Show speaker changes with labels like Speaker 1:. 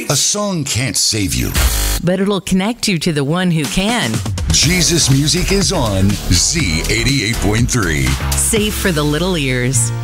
Speaker 1: A song can't save you.
Speaker 2: but it'll connect you to the one who can.
Speaker 1: Jesus Music is on Z88.3.
Speaker 2: Safe for the little ears.